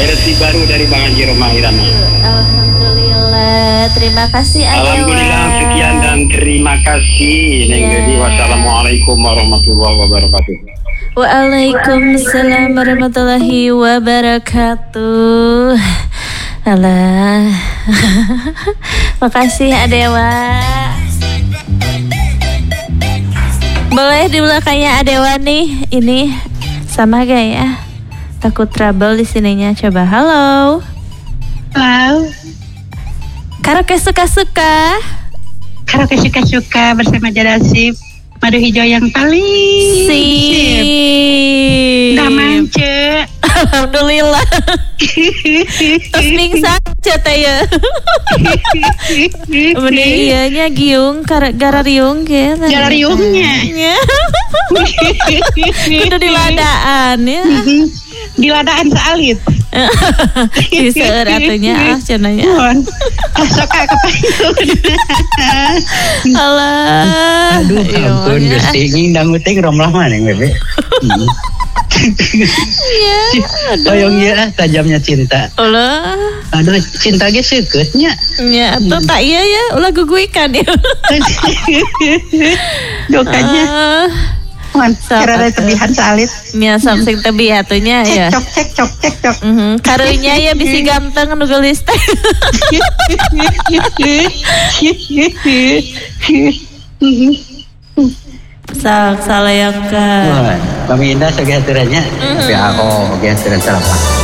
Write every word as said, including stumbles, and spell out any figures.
Versi baru dari Bang Haji Roma Irama. Alhamdulillah, terima kasih Adewa. Alhamdulillah, sekian dan terima kasih. Neng Dedi, wassalamualaikum warahmatullahi wabarakatuh. Waalaikumsalam warahmatullahi wabarakatuh. Alah. Makasih Adewa. Boleh di belakangnya Adewa nih. Ini sama gak ya? Takut trouble di sininya. Coba halo. Halo. Karaoke suka-suka. Karaoke suka-suka bersama Jadasip. Madu hijau yang paling sip. Udah mance. Alhamdulillah. Terus mingsak cete ya. Bener iya nya giung gara riung gitu. Gara riungnya. Kudu di ladaan ya. Di ladaan salit. Di seueur atunya ah cenanya. Sok ka kepayun. Alah. Aduh ampun Gusti ngindang uting romlah maneh bebe. Iya. Hoyong ieu tajamnya cinta. Ulah. Aduh cinta ge seukeutnya. Nya atuh tak iya ya ulah guguikan ya. Dokanya. Wan, kira ada tebihan salit. Nya sok sing tebih atunya ya. Cek cek cok cek cok. Mhm, karunya ya bisi ganteng nu geulis teh. Sak salayangkeun. Wah, kami indah sok aturannya. Tapi aku ge aturan salah.